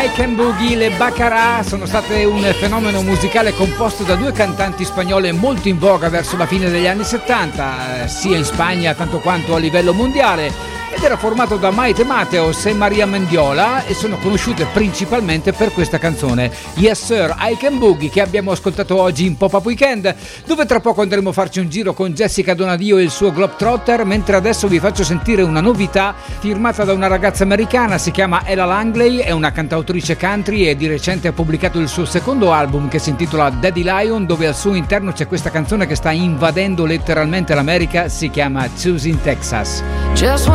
I Can Boogie, le Baccarat sono state un fenomeno musicale composto da due cantanti spagnole molto in voga verso la fine degli anni 70, sia in Spagna tanto quanto a livello mondiale, ed era formato da Maite Mateos e Maria Mendiola e sono conosciute principalmente per questa canzone Yes Sir, I Can Boogie, che abbiamo ascoltato oggi in Pop-Up Weekend, dove tra poco andremo a farci un giro con Jessica Donadio e il suo Globetrotter, mentre adesso vi faccio sentire una novità firmata da una ragazza americana, si chiama Ella Langley, è una cantautrice country e di recente ha pubblicato il suo secondo album che si intitola Daddy Lion, dove al suo interno c'è questa canzone che sta invadendo letteralmente l'America, si chiama Choosing Texas.